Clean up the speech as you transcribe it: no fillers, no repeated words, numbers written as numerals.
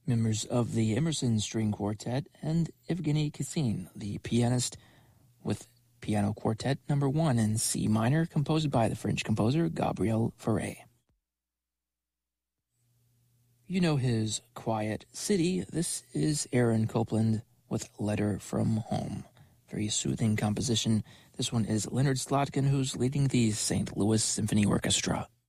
members of the Emerson String Quartet, and Evgeny Kissin, the pianist, with Piano Quartet No. 1 in C minor, composed by the French composer Gabriel Fauré. You know his Quiet City. This is Aaron Copland with Letter from Home. Very soothing composition. This one is Leonard Slotkin, who's leading the St. Louis Symphony Orchestra.